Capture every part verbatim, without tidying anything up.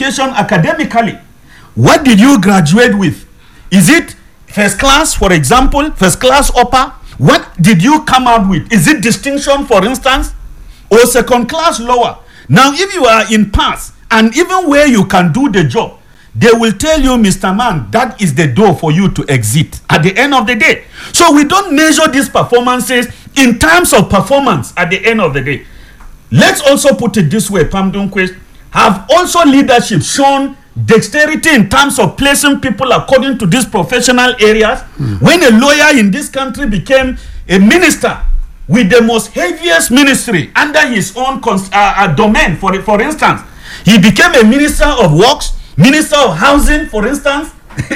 qualification academically. What did you graduate with? Is it first class, for example, first class upper? What did you come out with? Is it distinction, for instance, or second class lower? Now, if you are in pass, and even where you can do the job, they will tell you, Mister Man, that is the door for you to exit at the end of the day. So we don't measure these performances in terms of performance at the end of the day. Let's also put it this way, Pam Dunquist, have also leadership shown dexterity in terms of placing people according to these professional areas? Mm. When a lawyer in this country became a minister with the most heaviest ministry under his own cons- uh, uh, domain, for, for instance, he became a minister of works, minister of housing, for instance,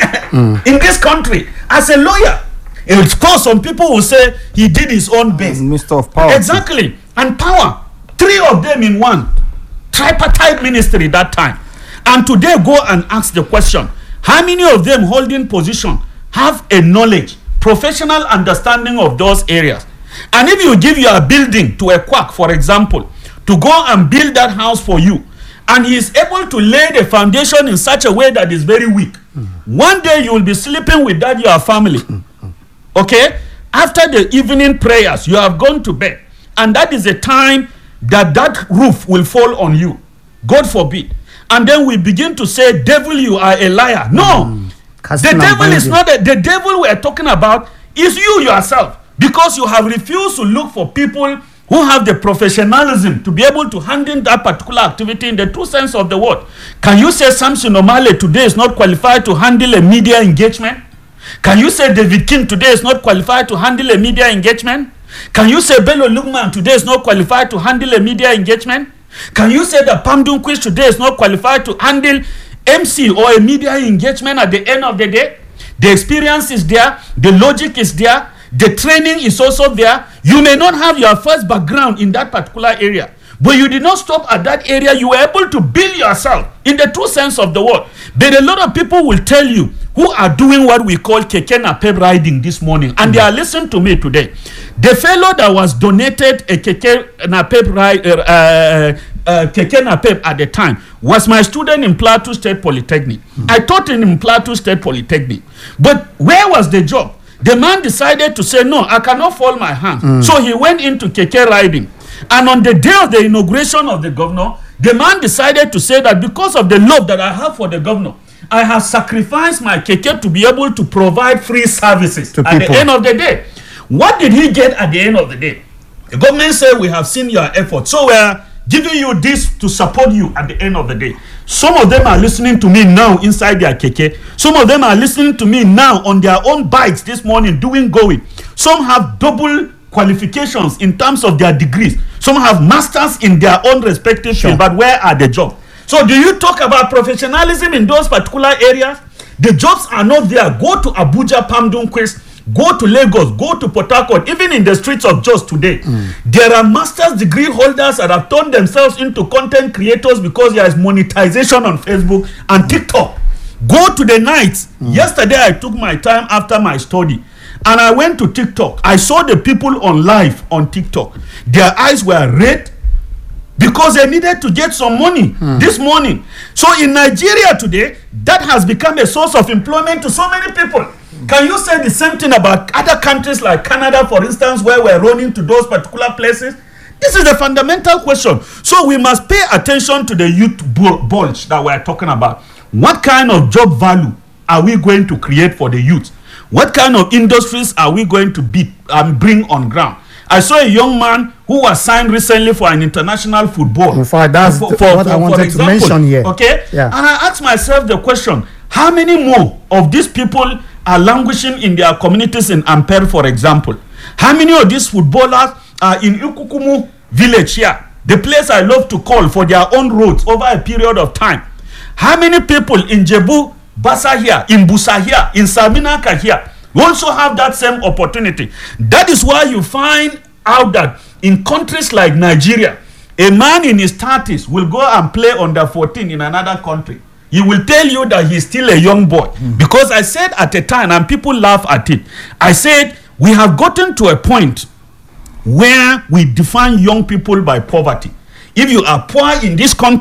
mm. in this country as a lawyer. Of course, some people will say he did his own best. Minister of power. Exactly. And power. Three of them in one. Tripartite ministry that time. And today go and ask the question, how many of them holding position have a knowledge, professional understanding of those areas? And if you give your building to a quack, for example, to go and build that house for you, and he is able to lay the foundation in such a way that is very weak, mm-hmm. one day you will be sleeping with that your family. Mm-hmm. Okay? After the evening prayers, you have gone to bed. And that is a time that that roof will fall on you. God forbid. And then we begin to say, devil, you are a liar. No. Mm. The devil is not a, the devil we are talking about is you yourself. Because you have refused to look for people who have the professionalism to be able to handle that particular activity in the true sense of the word. Can you say Samson Omale today is not qualified to handle a media engagement? Can you say David King today is not qualified to handle a media engagement? Can you say Bello Lugman today is not qualified to handle a media engagement? Can you say that Pam Dunquist today is not qualified to handle M C or a media engagement at the end of the day? The experience is there, the logic is there, the training is also there. You may not have your first background in that particular area, but you did not stop at that area. You were able to build yourself in the true sense of the word. But a lot of people will tell you who are doing what we call keke napep riding this morning, and mm-hmm. they are listening to me today. The fellow that was donated a keke napep ride, uh, uh, uh, keke napep at the time was my student in Plateau State Polytechnic. Mm-hmm. I taught him in Plateau State Polytechnic. But where was the job? The man decided to say, no, I cannot fold my hands. Mm. So he went into keke riding. And on the day of the inauguration of the governor, the man decided to say that because of the love that I have for the governor, I have sacrificed my keke to be able to provide free services to at people. The end of the day. What did he get at the end of the day? The government said, we have seen your effort, so we are giving you this to support you at the end of the day. Some of them are listening to me now inside their keke. Some of them are listening to me now on their own bikes this morning doing going. Some have double qualifications in terms of their degrees. Some have masters in their own respective sure. field, but where are the jobs? So do you talk about professionalism in those particular areas? The jobs are not there. Go to Abuja, Pam Dunquist. Go to Lagos, go to Port Harcourt, even in the streets of Jos today. Mm. There are master's degree holders that have turned themselves into content creators because there is monetization on Facebook and TikTok. Go to the nights. Mm. Yesterday, I took my time after my study and I went to TikTok. I saw the people on live on TikTok. Their eyes were red because they needed to get some money mm. this morning. So in Nigeria today, that has become a source of employment to so many people. Can you say the same thing about other countries like Canada, for instance, where we're running to those particular places? This is the fundamental question. So we must pay attention to the youth bulge that we're talking about. What kind of job value are we going to create for the youth? What kind of industries are we going to be, um, bring on ground? I saw a young man who was signed recently for an international football. In fact, that's for, for, what for, I wanted example, to mention here. Okay? Yeah. And I asked myself the question, how many more of these people are languishing in their communities in Ampere, for example? How many of these footballers are in Ikukumu village here, the place I love to call for their own roads over a period of time? How many people in Jebu, Basa here, in Busa here, in Saminaka here, also have that same opportunity? That is why you find out that in countries like Nigeria, a man in his thirties will go and play under fourteen in another country. He will tell you that he's still a young boy. Mm. Because I said at a time, and people laugh at it, I said, we have gotten to a point where we define young people by poverty. If you are poor in this country,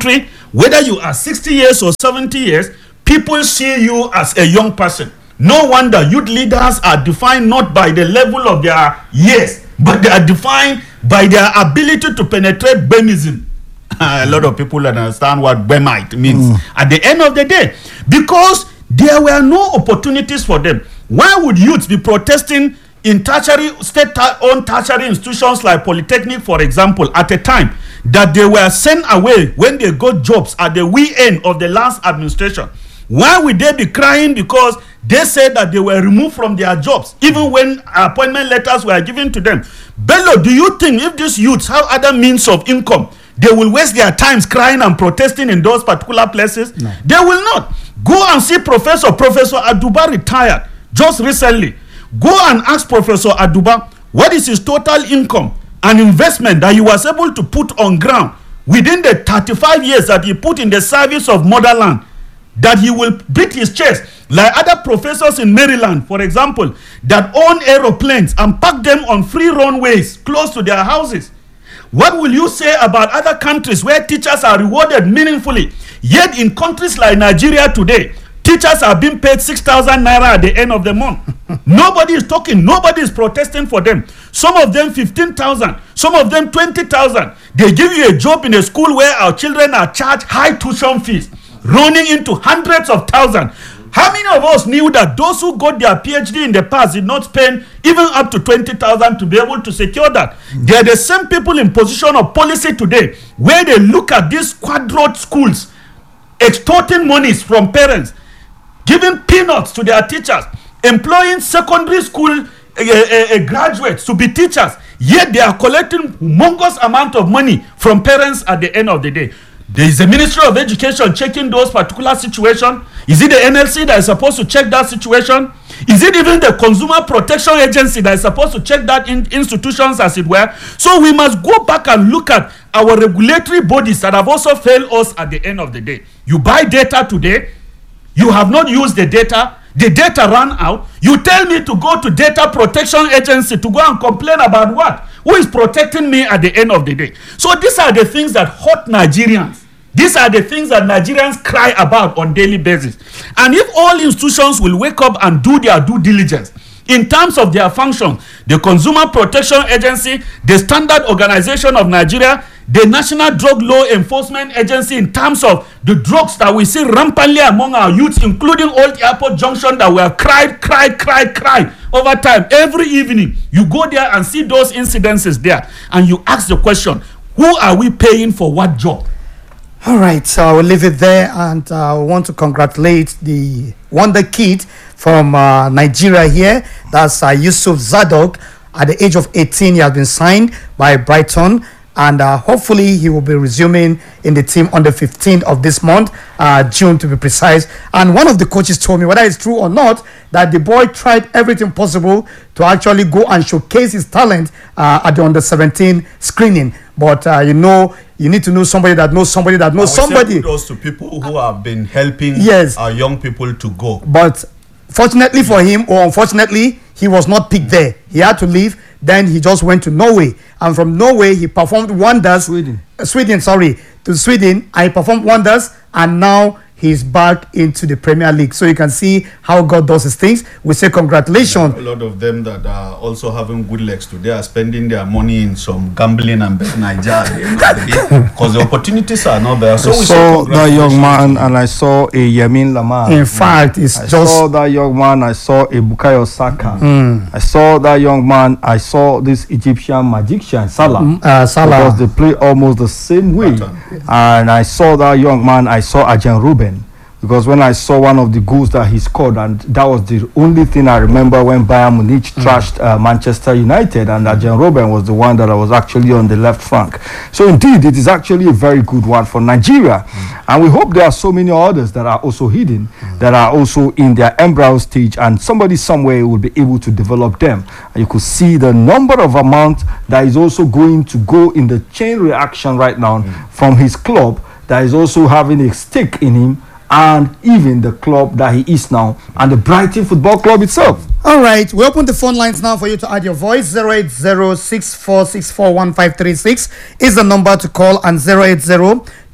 Whether you are sixty years or seventy years, people see you as a young person. No wonder youth leaders are defined not by the level of their years, but they are defined by their ability to penetrate Bemism. A lot of people understand what Bemite means mm. at the end of the day, because there were no opportunities for them. Why would youths be protesting in tertiary, state-owned tertiary institutions like Polytechnic, for example, at a time that they were sent away when they got jobs at the wee end of the last administration? Why would they be crying because they said that they were removed from their jobs, even when appointment letters were given to them? Bello, do you think if these youths have other means of income, they will waste their times crying and protesting in those particular places? No. They will not. Go and see Professor. Professor Aduba retired just recently. Go and ask Professor Aduba what is his total income and investment that he was able to put on ground within the thirty-five years that he put in the service of motherland, that he will beat his chest like other professors in Maryland, for example, that own aeroplanes and park them on free runways close to their houses. What will you say about other countries where teachers are rewarded meaningfully, yet in countries like Nigeria today, teachers are being paid six thousand naira at the end of the month? Nobody is talking. Nobody is protesting for them. Some of them fifteen thousand. Some of them twenty thousand. They give you a job in a school where our children are charged high tuition fees, running into hundreds of thousands. How many of us knew that those who got their PhD in the past did not spend even up to twenty thousand to be able to secure that? They are the same people in position of policy today, where they look at these quadrote schools, extorting monies from parents, giving peanuts to their teachers, employing secondary school uh, uh, uh, graduates to be teachers, yet they are collecting humongous amount of money from parents at the end of the day. There is a Ministry of Education checking those particular situations. Is it the N L C that is supposed to check that situation? Is it even the Consumer Protection Agency that is supposed to check that in institutions, as it were? So we must go back and look at our regulatory bodies that have also failed us at the end of the day. You buy data today, you have not used the data, the data ran out. You tell me to go to Data Protection Agency to go and complain about what? Who is protecting me at the end of the day? So these are the things that hurt Nigerians. These are the things that Nigerians cry about on daily basis. And if all institutions will wake up and do their due diligence in terms of their function, the Consumer Protection Agency, the Standard Organization of Nigeria, the National Drug Law Enforcement Agency, in terms of the drugs that we see rampantly among our youths, including Old Airport Junction, that we have cried, cried, cried, cried over time. Every evening, you go there and see those incidences there, and you ask the question, who are we paying for what job? All right, so I will leave it there, and I uh, want to congratulate the wonder kid from uh, Nigeria here. That's uh, Yusuf Zadok. At the age of eighteen, he has been signed by Brighton, and uh, hopefully he will be resuming in the team on the fifteenth of this month, uh, June to be precise. And one of the coaches told me, whether it's true or not, that the boy tried everything possible to actually go and showcase his talent uh, at the under seventeen screening. But uh, you know, you need to know somebody that knows somebody that knows somebody. Those to people who have been helping yes. our young people to go. But fortunately for him, or unfortunately, he was not picked there. He had to leave. Then he just went to Norway, and from Norway he performed wonders. Sweden, uh, Sweden, sorry, to Sweden. I performed wonders, and now he's back into the Premier League. So you can see how God does his things. We say congratulations. A lot of them that are also having good legs today are spending their money in some gambling and bet Nigeria because the opportunities are not there. So I we saw that young man, and I saw a Yamin Lamar. In fact, it's I just saw that young man. I saw a Bukayo Saka. Mm. I saw that young man. I saw this Egyptian magician Salah. Mm, uh, Salah. Because they play almost the same way. And I saw that young man. I saw Arjen Ruben. Because when I saw one of the goals that he scored, and that was the only thing I remember when Bayern Munich mm. trashed uh, Manchester United, and Arjen Robben was the one that I was actually on the left flank. So indeed, it is actually a very good one for Nigeria. Mm. And we hope there are so many others that are also hidden, mm. that are also in their embryo stage, and somebody somewhere will be able to develop them. And you could see the number of amount that is also going to go in the chain reaction right now mm. from his club that is also having a stake in him, and even the club that he is now, and the Brighton Football Club itself. All right, we open the phone lines now for you to add your voice. Zero eight zero six four six four one five three six is the number to call, and zero eight zero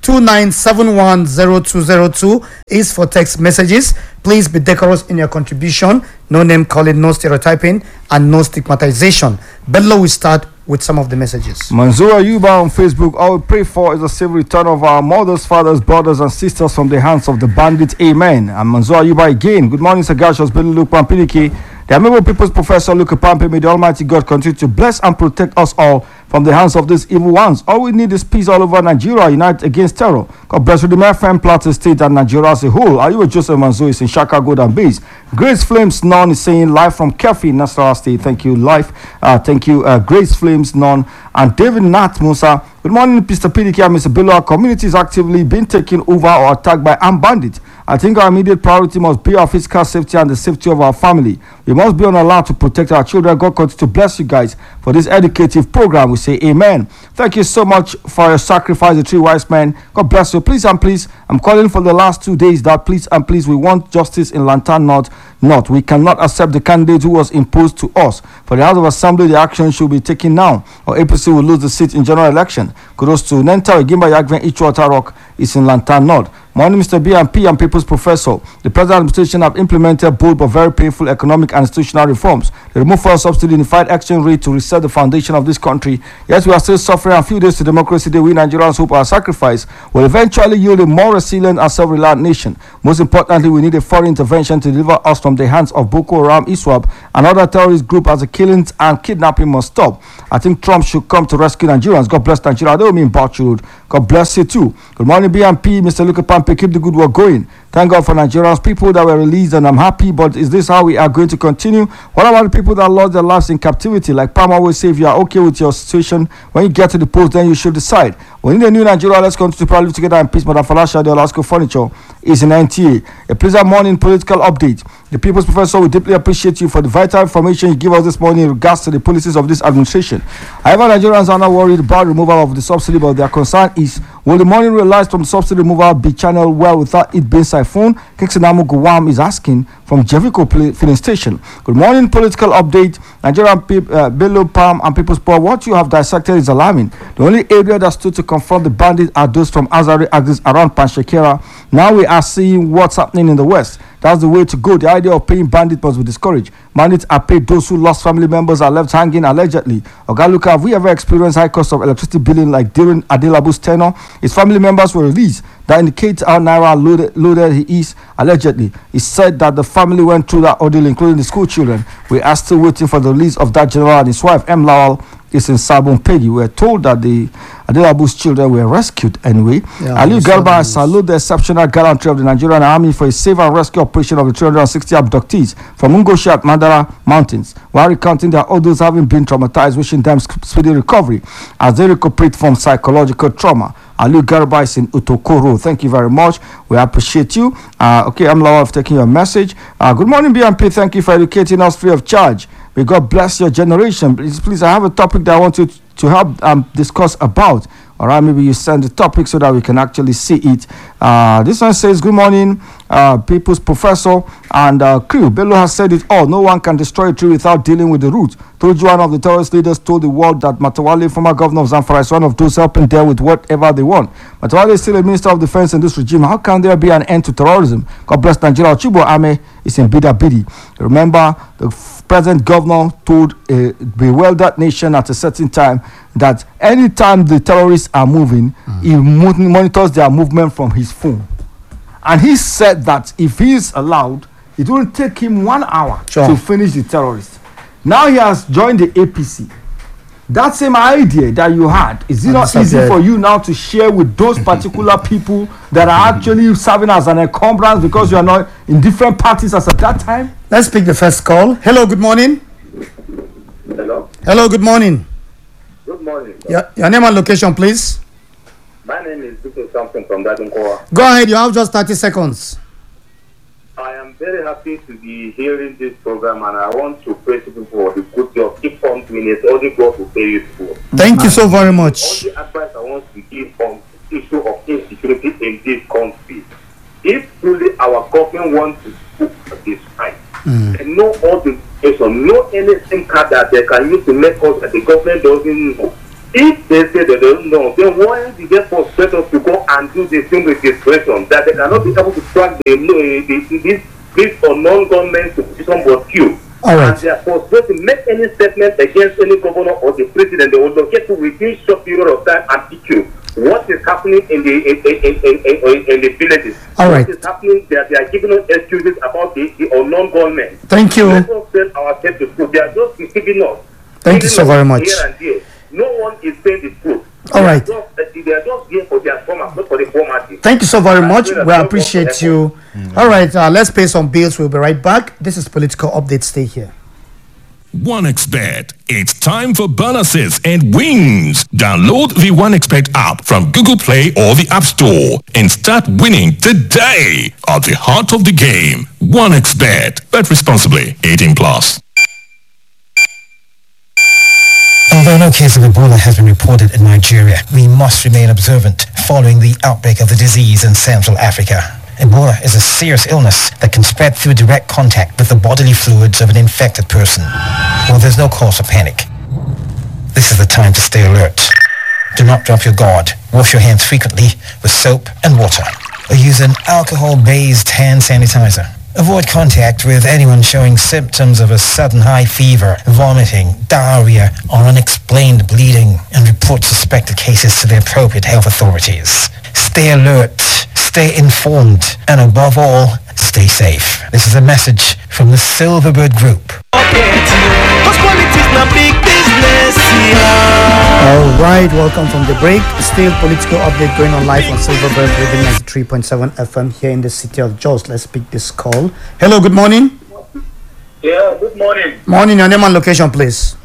two nine seven one zero two zero two is for text messages. Please be decorous in your contribution. No name calling, no stereotyping, and no stigmatization. Bello will start with some of the messages. Manzura Yuba on Facebook, all we pray for is a safe return of our mothers, fathers, brothers, and sisters from the hands of the bandits. Amen. And Manzura Yuba again. Good morning, Sir Gashos, Bello Luke Pampiliki. The Amiable People's Professor Luke Pampe, may the Almighty God continue to bless and protect us all from the hands of these evil ones. All we need is peace all over Nigeria, unite against terror. God bless you, the F M, Plateau State, and Nigeria as a whole. Are you with Joseph Manzo is in Shaka Golden Base? Grace Flames None is saying live from Kefi, Nasarawa State. Thank you, live. Uh, thank you, uh, Grace Flames None. And David Nat Musa. Good morning, Mister P D K and Mister Bello. Our community is actively being taken over or attacked by armed bandits. I think our immediate priority must be our physical safety and the safety of our family. We must be on alert to protect our children. God continue to bless you guys for this educative program. We say amen. Thank you so much for your sacrifice, the three wise men. God bless you. Please and please, I'm calling for the last two days that please and please, we want justice in Lantan North. Not. We cannot accept the candidate who was imposed to us. For the House of Assembly, the action should be taken now, or A P C will lose the seat in general election. Kudos to Nenta Gimba Yagven Ichwater Rock is in Lantan North. Morning, Mister B M P and People's Professor. The present administration have implemented bold but very painful economic and institutional reforms. They remove fuel subsidy, unified exchange rate to reset the foundation of this country. Yes, we are still suffering. A few days to democracy day, we Nigerians hope our sacrifice will eventually yield a more resilient and self-reliant nation. Most importantly, we need a foreign intervention to deliver us from the hands of Boko Haram, ISWAP, and other terrorist groups as the killings and kidnapping must stop. I think Trump should come to rescue Nigerians. God bless Nigeria. I don't mean Bachurud. God bless you too. Good morning, B M P, Mister Luke Pampe. Keep the good work going. Thank God for Nigerians, people that were released, and I'm happy. But is this how we are going to continue? What about the people that lost their lives in captivity? Like Palmer will say, if you are okay with your situation, when you get to the post, then you should decide. We need a new Nigeria. Let's continue to probably live together in peace. Madam Falasha, the Alaska Furniture is in N T A. A pleasant morning political update. The People's Professor, we deeply appreciate you for the vital information you give us this morning in regards to the policies of this administration. However, Nigerians are not worried about removal of the subsidy, but their concern is, will the money realized from the subsidy removal be channeled well without it being siphoned? Keksenamu Guwam is asking from Jericho filling station. Good morning, political update. Nigerian people, uh, Bello, Palm, and People's Power, what you have dissected is alarming. The only area that stood to confront the bandits are those from Azari axis around Panshekera. Now we are seeing what's happening in the West. That's the way to go. The idea of paying bandits must be discouraged. Bandits are paid. Those who lost family members are left hanging allegedly. Ogaluka, have we ever experienced high cost of electricity billing like during Adelabu's tenure? His family members were released. That indicates how Naira loaded, loaded he is allegedly. He said that the family went through that ordeal, including the school children. We are still waiting for the release of that general and his wife, M. Lawal, is in Sabon Peggy. We are told that the Adelabu's children were rescued anyway. Yeah, Ali Garba, I salute the exceptional gallantry of the Nigerian Army for a save and rescue operation of the three hundred sixty abductees from Ungoshi at Mandara Mountains, while recounting that all those having been traumatized, wishing them speedy recovery as they recuperate from psychological trauma. Ali Garba is in Utokoro. Thank you very much. We appreciate you. Uh, okay, I'm Lawal for taking your message. Uh, good morning, B M P. Thank you for educating us free of charge. May God bless your generation. Please, please, I have a topic that I want you to help um, discuss about. All right, maybe you send the topic so that we can actually see it. Uh, this one says, good morning, uh, People's Professor and uh, crew. Bello has said it all. No one can destroy a tree without dealing with the root. Told one of the terrorist leaders told the world that Matawale, former governor of Zamfara, is one of those helping them with whatever they want. Matawale is still a minister of defense in this regime. How can there be an end to terrorism? God bless Nigeria. Chibo Ame is in Bida Bidi. Remember, the present governor told a bewildered nation at a certain time that anytime the terrorists are moving, mm. he monitors their movement from his phone. And he said that if he is allowed, it will take him one hour sure. to finish the terrorists. Now he has joined the A P C. That same idea that you had, is it and not easy for you now to share with those particular people that are actually serving as an encumbrance because you are not in different parties as at that time? Let's pick the first call. Hello, good morning. Hello. Hello, good morning. Good morning. Your, your name and location, please. My name is Victor Sampson from Dadunkowa. Go ahead, you have just thirty seconds. I am very happy to be hearing this program, and I want to praise you for the good job. Keep on doing it. Only God will pay you for. Thank you so very much. All the advice I want to give on the issue of insecurity in this country. If truly our government wants to put this right, mm. and know all the information, know any SIM card that they can use to make us that the government doesn't know. If they say they don't know, then why did they frustrate us to go and do the thing with discretion that they cannot be able to track the, the, this this or non-government position was few. All right. And they are forced to make any statement against any governor or the president. They will locate to within short period of time and teach you what is happening in the in, in, in, in, in the villages. All right. What is happening? They are, they are giving us excuses about the, the or non-government. Thank you. Let us send ourselves to school. They are just deceiving us. Thank you so very much. Here and there. No one is saying the truth. All they right. Are just, they are just here for their format, not for the formatting. Thank you so very And much. so that We no appreciate one- you. Mm-hmm. All right, uh, let's pay some bills. We'll be right back. This is Political Update. Stay here. OneXBet. It's time for bonuses and wins. Download the OneXBet app from Google Play or the App Store and start winning today. At the heart of the game, OneXBet. Bet responsibly. eighteen plus. Although no case of Ebola has been reported in Nigeria, we must remain observant following the outbreak of the disease in Central Africa. Ebola is a serious illness that can spread through direct contact with the bodily fluids of an infected person. Well, there's no cause for panic. This is the time to stay alert. Do not drop your guard. Wash your hands frequently with soap and water, or use an alcohol-based hand sanitizer. Avoid contact with anyone showing symptoms of a sudden high fever, vomiting, diarrhea, or unexplained bleeding, and report suspected cases to the appropriate health authorities. Stay alert, stay informed, and above all, stay safe. This is a message from the Silverbird Group. All right, welcome from the break. Still Political Update going on live on Silverbird Radio ninety-three point seven F M here in the city of Jos. Let's pick this call. Hello, good morning. Yeah, good morning. Morning, your name and location, please.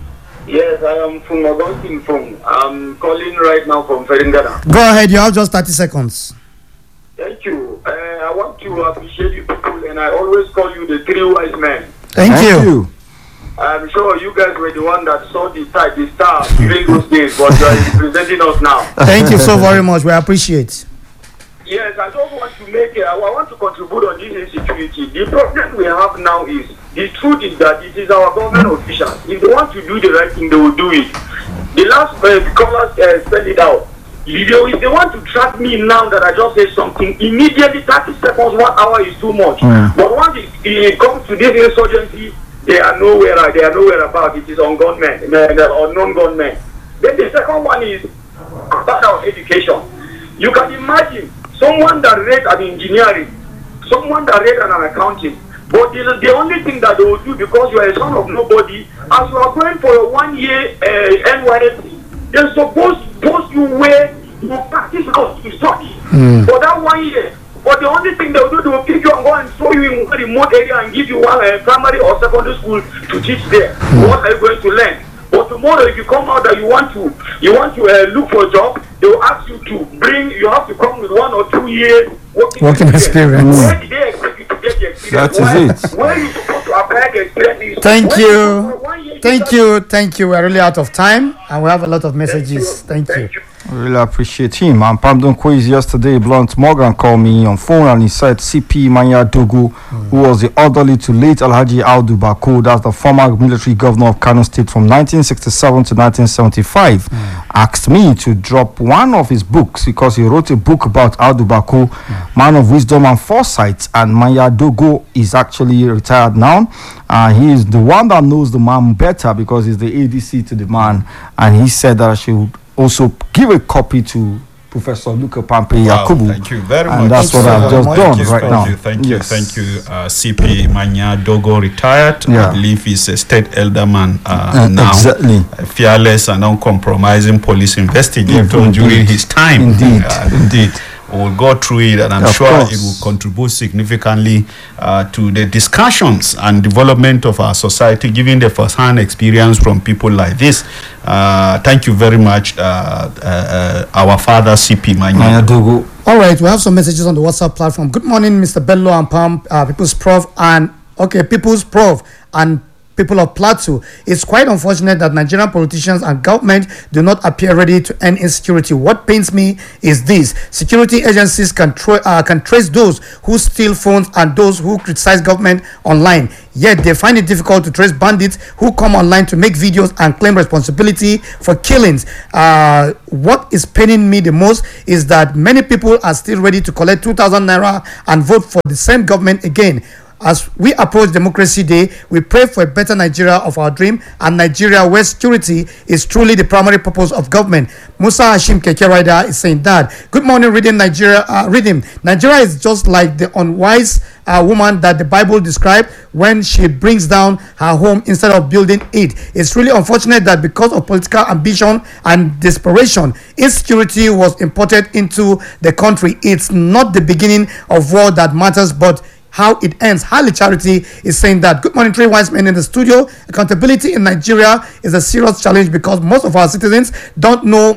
Yes, I am from Augustine Fung. I'm calling right now from Feringana. Go ahead, you have just thirty seconds. Thank you. Uh, I want to appreciate you people, and I always call you the three wise men. Thank, you. I'm sure you guys were the one that saw the star, the star during those days, but you are representing us now. Thank you so very much. We appreciate. Yes, I don't want to make it. I want to contribute on this insecurity. The problem we have now is, the truth is that it is our government officials. If they want to do the right thing, they will do it. The last uh, callers uh, spelled it out. If they, if they want to track me now that I just said something, immediately thirty seconds, one hour is too much. Mm. But once it, it comes to this insurgency, they are nowhere. They are nowhere about. It is on gunmen or non-gunmen. Then the second one is about our education. You can imagine someone that read an engineering, someone that read an accounting, but the, the only thing that they will do, because you are a son of nobody, as you are going for a one-year uh, N Y S C, they're supposed to post you where you practice how to study mm. for that one year. But the only thing they will do, they will pick you and go and throw you in a remote area and give you one uh, primary or secondary school to teach there. Mm. What are you going to learn? But tomorrow, if you come out that you want to, you want to uh, look for a job, they will ask you to bring. You have to come with one or two years working, working experience. experience. Where did they expect you to get the experience? That where, is it. Where are you supposed to apply the experience? Thank Where you. you Thank you. Thank you. We're really out of time, and we have a lot of messages. Thank you. Thank you. I really appreciate him. And Pamdon Quiz yesterday, Blunt Morgan called me on phone and he said C P Manya Dogo, mm. who was the orderly to late Alhaji Audu Bako, that's the former military governor of Kano State from nineteen sixty-seven to nineteen seventy-five, mm. asked me to drop one of his books because he wrote a book about Audu Bako, mm. man of wisdom and foresight. And Manya Dogo is actually retired now. Uh, he is the one that knows the man better because he's the A D C to the man. And he said that I should also give a copy to Professor Luka Pampe Wow, Yakubu. thank you very and much. that's Thank what you I've so just much. done Thank you, right thank now. you, thank you, Yes. thank you. Uh, C P Manya Dogo retired. Yeah. I believe he's a state elderman uh, Uh, now. exactly. A fearless and uncompromising police investigator Indeed. during his time. Indeed. Uh, indeed. We'll go through it, and I'm Of sure course. it will contribute significantly uh, to the discussions and development of our society, given the first-hand experience from people like this. Uh, thank you very much, uh, uh, uh, our father C P Manya Manya. Dogo. All right, we have some messages on the WhatsApp platform. Good morning, Mister Bello and Pam, uh, People's Prof and okay, People's Prof and people of Plateau. It's quite unfortunate that Nigerian politicians and government do not appear ready to end insecurity. What pains me is this: security agencies can, tra- uh, can trace those who steal phones and those who criticize government online. Yet they find it difficult to trace bandits who come online to make videos and claim responsibility for killings. Uh, what is paining me the most is that many people are still ready to collect two thousand naira and vote for the same government again. As we approach Democracy Day, we pray for a better Nigeria of our dream, and Nigeria where security is truly the primary purpose of government. Musa Hashim Keke Rider is saying that. Good morning, reading Nigeria. Uh, reading Nigeria is just like the unwise uh, woman that the Bible described when she brings down her home instead of building it. It's really unfortunate that because of political ambition and desperation, insecurity was imported into the country. It's not the beginning of war that matters, but how it ends. Highly Charity is saying that. Good morning, three wise men in the studio. Accountability in Nigeria is a serious challenge because most of our citizens don't know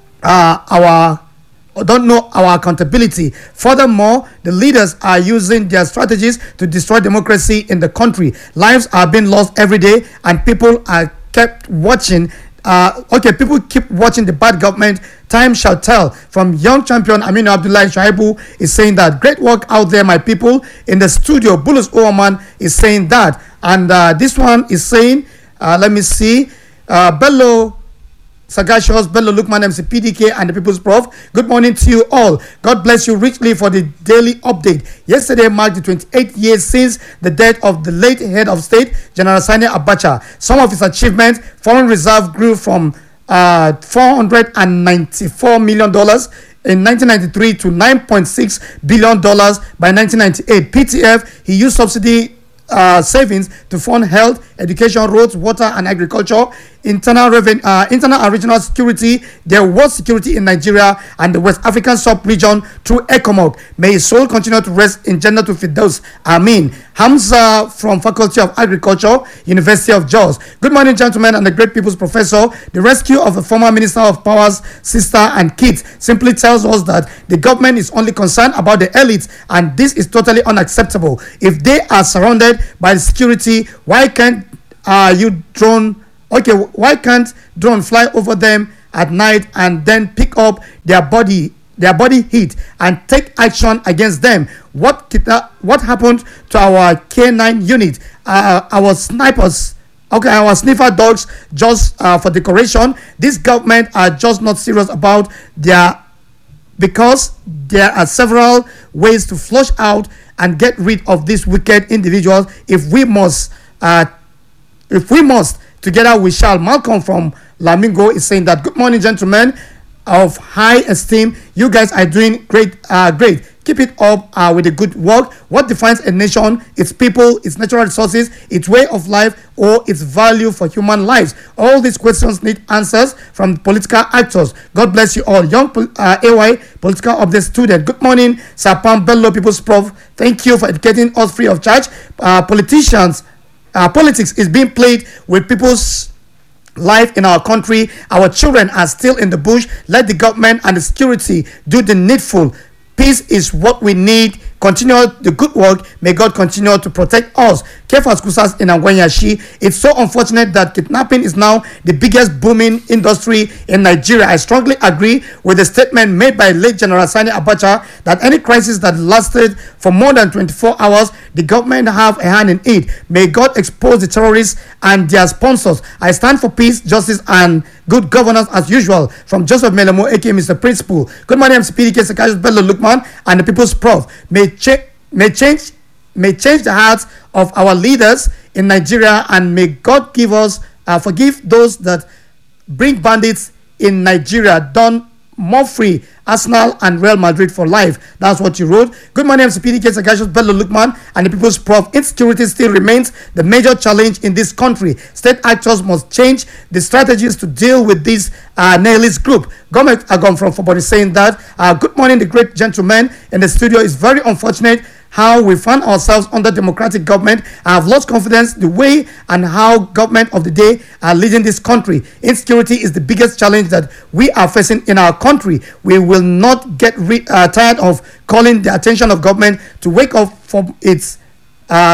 uh, our don't know our accountability. Furthermore, the leaders are using their strategies to destroy democracy in the country. Lives are being lost every day, and people are kept watching. Uh, okay, people keep watching the bad government. Time shall tell. From young champion Aminu Abdullahi Shaibu is saying that. Great work out there, my people. In the studio, Bulus Oman is saying that. And uh, this one is saying, uh, let me see, uh, Bello Sagashos, Bello Lukman, M C P D K, and the People's Prof. Good morning to you all. God bless you richly for the daily update. Yesterday marked the twenty-eighth years since the death of the late head of state, General Sani Abacha. Some of his achievements: foreign reserve grew from uh, four hundred ninety-four million dollars in nineteen ninety-three to nine point six billion dollars by nineteen ninety-eight. P T F, he used subsidy uh, savings to fund health, education, roads, water, and agriculture. Internal revenue, uh, internal and regional security. There was security in Nigeria and the West African sub-region through ECOMOG. May his soul continue to rest in Jannatul Firdaus. Amin. Hamza from Faculty of Agriculture, University of Jos. Good morning, gentlemen, and the great people's professor. The rescue of the former Minister of Power's sister and kids simply tells us that the government is only concerned about the elites, and this is totally unacceptable. If they are surrounded by security, why can't uh, you drone Okay, why can't drone fly over them at night and then pick up their body, their body heat, and take action against them? What what happened to our K nine unit? Uh, our snipers, okay, our sniffer dogs, just uh, for decoration. This government are just not serious about their, because there are several ways to flush out and get rid of these wicked individuals. If we must, uh, if we must. Together we shall. Malcolm from Lamingo is saying that. Good morning, gentlemen of high esteem. You guys are doing great. Uh, great. Keep it up uh, with the good work. What defines a nation? Its people, its natural resources, its way of life, or its value for human lives? All these questions need answers from political actors. God bless you all. Young uh, A Y political update student. Good morning, Sir Pam Bello, People's Prof. Thank you for educating us free of charge. Uh, politicians. Uh, politics is being played with people's life in our country. Our children are still in the bush. Let the government and the security do the needful. Peace is what we need. Continue the good work. May God continue to protect us. Kefas Kusas in Angwenyashi. It's so unfortunate that kidnapping is now the biggest booming industry in Nigeria. I strongly agree with the statement made by late General Sani Abacha that any crisis that lasted for more than twenty-four hours, the government have a hand in it. May God expose the terrorists and their sponsors. I stand for peace, justice, and good governance as usual. From Joseph Melamo, aka Mister Principal. Good morning, M C P D K, Sakashus Bello Lukman, and the People's Prof. May Ch- may change may change the hearts of our leaders in Nigeria, and may God give us uh, forgive those that bring bandits in Nigeria. Done more free. Arsenal and Real Madrid for life. That's what you wrote. Good morning, M C P D K, Sagashus Bello Lukman, and the People's Prof. Insecurity still remains the major challenge in this country. State actors must change the strategies to deal with this uh, nihilist group. Government Agom from Fobody is saying that. Uh, good morning, the great gentleman in the studio. Is very unfortunate how we find ourselves under democratic government. I have lost confidence the way and how government of the day are leading this country. Insecurity is the biggest challenge that we are facing in our country. We will not get re- uh, tired of calling the attention of government to wake up from its uh,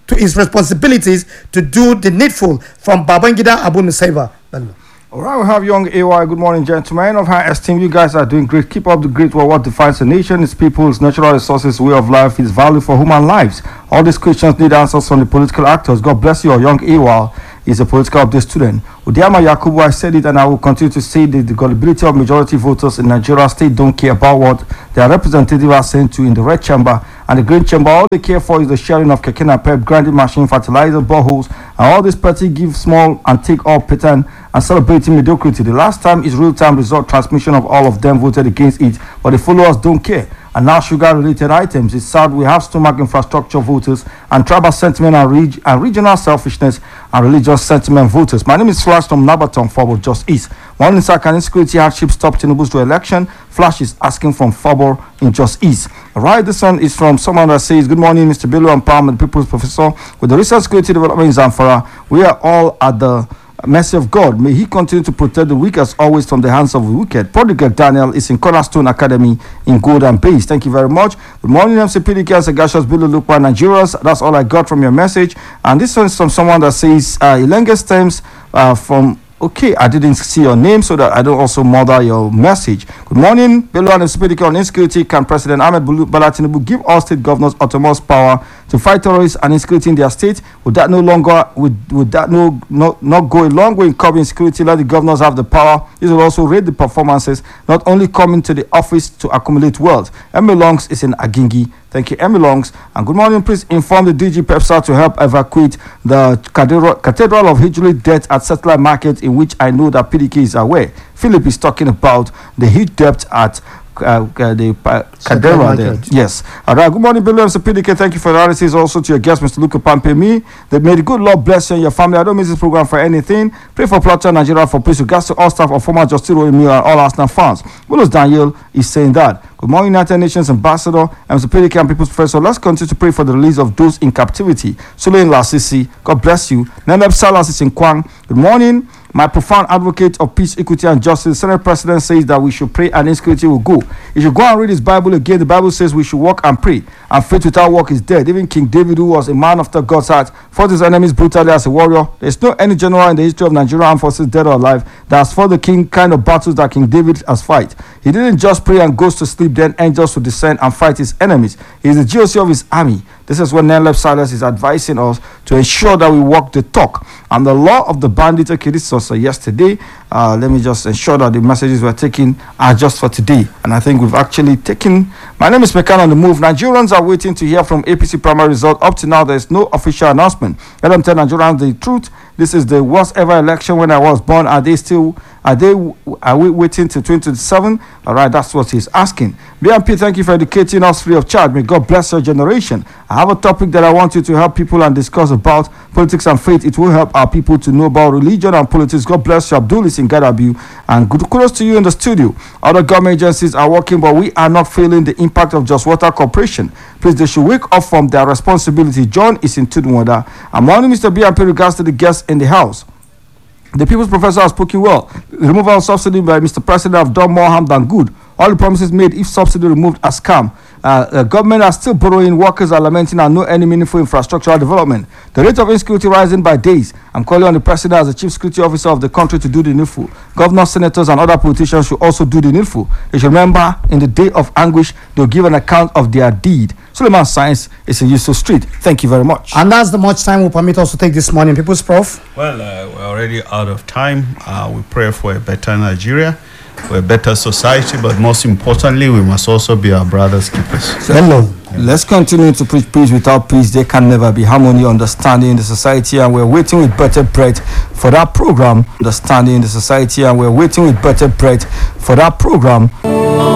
to his responsibilities to do the needful. From Babangida Abu Nusayba. All right, we have young A Y. Good morning, gentlemen. Of high esteem, you guys are doing great. Keep up the great work. What defines a nation is people's natural resources, way of life, its value for human lives. All these questions need answers from the political actors. God bless you, young A Y. Is a political update student. Udiama Yakubu, I said it and I will continue to say that the gullibility of majority voters in Nigeria state don't care about what their representatives are sent to in the red chamber and the green chamber. All they care for is the sharing of keke napep, grinding machine, fertilizer, boreholes, and all this party give small and take all pattern and celebrating mediocrity. The last time is real-time result transmission of all of them voted against it, but the followers don't care. And now sugar-related items. It's sad we have stomach infrastructure voters and tribal sentiment and, reg- and regional selfishness and religious sentiment voters. My name is Flash from Nabaton, Fobor, Just East. One inside can insecurity hardship stop Tinubu's re-election? Flash is asking from Fobor in Just East. All right, this one is from someone that says, good morning, Mister Bello and Palm and People's Professor. With the recent security development in Zamfara, we are all at the mercy of God. May he continue to protect the weak as always from the hands of the wicked. Prodigal Daniel is in Cornerstone Academy in Golden Base. Thank you very much. Good morning, M C P D K and Sagashos Billy Lukwa, Nigerians. That's all I got from your message. And this one is from someone that says, uh, Ilenge stems uh, from... Okay, I didn't see your name so that I don't also murder your message. Good morning, Bello and M C P D K on insecurity. Can President Ahmed Bola Tinubu give all state governors autonomous power to fight terrorists and insecurity in their state? Would that no longer would, would that no not, not go a long way in curbing insecurity? Let the governors have the power. This will also rate the performances, not only coming to the office to accumulate wealth. Emmy Longs is in Agingi. Thank you, Emmy Longs. And good morning, please inform the D G PEPSA to help evacuate the Cathedral, Cathedral of Hijuli debt at Satellite Market, in which I know that P D K is aware. Philip is talking about the huge debt at Uh, uh, the uh, Cathedral there. Yes. All right. Good morning, Billy. P D K. Thank you for the analysis. Also to your guest, Mister Luka Pampemi. That may the good Lord bless you and your family. I don't miss this program for anything. Pray for Plateau Nigeria for peace. Regards to all staff of former Justice Royal and all Arsenal fans. Willis Daniel is saying that. Good morning, United Nations Ambassador and Mister P D K and People's Professor. Let's continue to pray for the release of those in captivity. Sule in Lasisi. God bless you. Nemeb Salas is in Kwang. Good morning. My profound advocate of peace, equity, and justice, Senate President says that we should pray and insecurity will go. You should go and read his Bible again. The Bible says we should walk and pray, and faith without work is dead. Even King David, who was a man after God's heart, fought his enemies brutally as a warrior. There is no any general in the history of Nigerian armed forces, dead or alive, that has fought the king kind of battles that King David has fight. He didn't just pray and goes to sleep, then angels will descend and fight his enemies. He is the G O C of his army. This is what Nelep Silas is advising us to ensure that we walk the talk. And the law of the bandit, okay, this was uh, yesterday. Uh, let me just ensure that the messages we're taking are just for today. And I think we've actually taken... My name is Mekan on the Move. Nigerians are waiting to hear from A P C primary result. Up to now, there is no official announcement. Let them tell Nigerians the truth. This is the worst ever election when I was born. Are they still... Are they? Are we waiting till twenty twenty-seven? All right, that's what he's asking. B M P, thank you for educating us free of charge. May God bless your generation. I have a topic that I want you to help people and discuss about politics and faith. It will help our people to know about religion and politics. God bless you. Abdul is in Gadabu. And good kudos to you in the studio. Other government agencies are working, but we are not feeling the impact of Just Water Corporation. Please, they should wake up from their responsibility. John is in Tudunwada. I'm morning, Mister B M P, regards to the guests in the house. The People's Professor has spoken well. The removal of subsidy by Mister President have done more harm than good. All the promises made, if subsidy removed, are scam. Uh, the government are still borrowing, workers are lamenting, and no any meaningful infrastructural development. The rate of insecurity rising by days. I'm calling on the President as the Chief Security Officer of the country to do the needful. Governors, senators, and other politicians should also do the needful. They should remember, in the day of anguish, they'll give an account of their deed. Suleiman Science is in Yusuf Street. Thank you very much. And that's the much time will permit us to take this morning. People's Prof. Well, uh, we're already out of time. Uh, we pray for a better Nigeria, for a better society, but most importantly, we must also be our brothers' keepers. So, hello. Let's continue to preach peace. Without peace, there can never be harmony, understanding in the society, and we're waiting with bated breath for that program. Understanding in the society, and we're waiting with bated breath for that program.